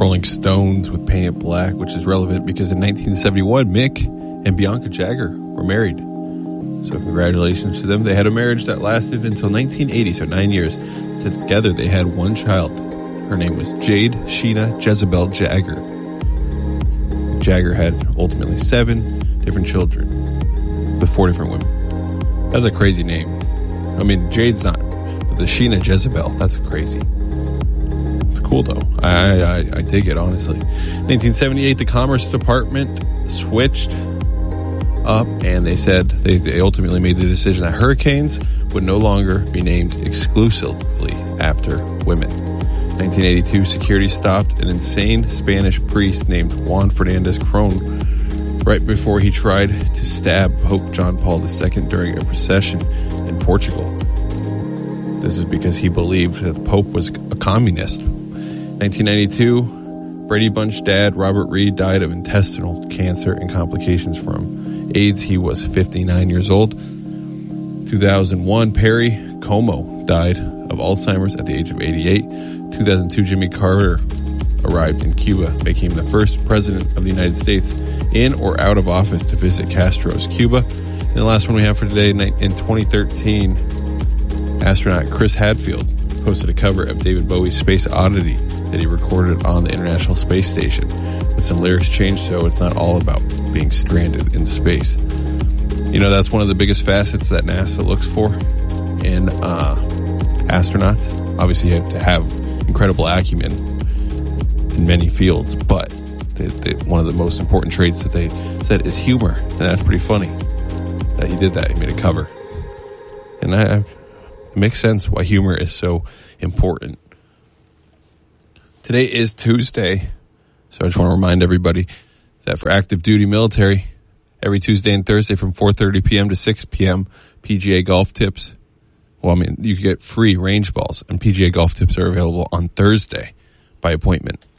Rolling Stones with Paint It Black, which is relevant because in 1971, Mick and Bianca Jagger were married. So congratulations to them. They had a marriage that lasted until 1980, so 9 years. Together, they had one child. Her name was Jade Sheena Jezebel Jagger. Jagger had ultimately 7 different children with 4 different women. That's a crazy name. I mean, Jade's not, but the Sheena Jezebel, that's crazy. It's cool, though. I dig it, honestly. 1978, the Commerce Department switched up, and they said they ultimately made the decision that hurricanes would no longer be named exclusively after women. 1982, security stopped an insane Spanish priest named Juan Fernandez Crone right before he tried to stab Pope John Paul II during a procession in Portugal. This is because he believed that the Pope was a communist. 1992, Brady Bunch's dad, Robert Reed, died of intestinal cancer and complications from AIDS. He was 59 years old. 2001, Perry Como died of Alzheimer's at the age of 88. 2002, Jimmy Carter arrived in Cuba, making him the first president of the United States in or out of office to visit Castro's Cuba. And the last one we have for today, in 2013, astronaut Chris Hadfield posted a cover of David Bowie's Space Oddity that he recorded on the International Space Station, with some lyrics changed so it's not all about being stranded in space. You know, that's one of the biggest facets that NASA looks for in astronauts. Obviously, you have to have incredible acumen in many fields, but one of the most important traits that they said is humor, and that's pretty funny that he did that. He made a cover, and it makes sense why humor is so important. Today is Tuesday, so I just want to remind everybody that for active duty military, every Tuesday and Thursday from 4:30 p.m. to 6 p.m., PGA golf tips. Well, I mean, you can get free range balls, and PGA golf tips are available on Thursday by appointment.